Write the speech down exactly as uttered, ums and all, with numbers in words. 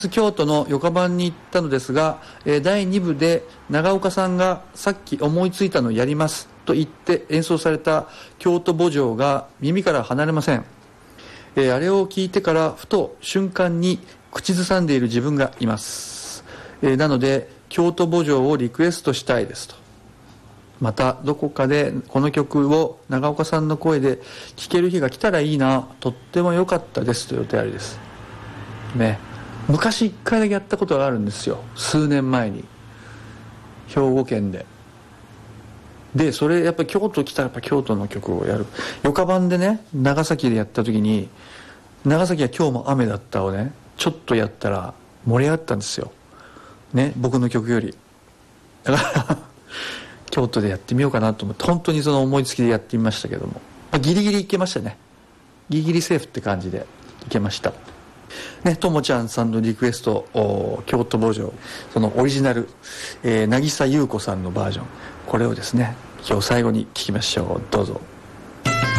京都のヨカバンに行ったのですが、えーだいに部で長岡さんがさっき思いついたのをやりますと言って演奏された京都慕情が耳から離れません。えーあれを聞いてからふと瞬間に口ずさんでいる自分がいます。えーなので京都慕情をリクエストしたいですと。またどこかでこの曲を長岡さんの声で聴ける日が来たらいいな、とっても良かったですというお便りですね。昔一回だけやったことがあるんですよ、数年前に兵庫県で。でそれやっぱり京都来たらやっぱ京都の曲をやる。ヨカバンでね、長崎でやった時に長崎は今日も雨だったをねちょっとやったら盛り上がったんですよね、僕の曲より。だから京都でやってみようかなと思って本当にその思いつきでやってみましたけども、まあ、ギリギリいけましたね。ギリギリセーフって感じでいけましたね。ともちゃんさんのリクエスト京都慕情、そのオリジナル、えー、渚優子さんのバージョン、これをですね今日最後に聴きましょう。どうぞ。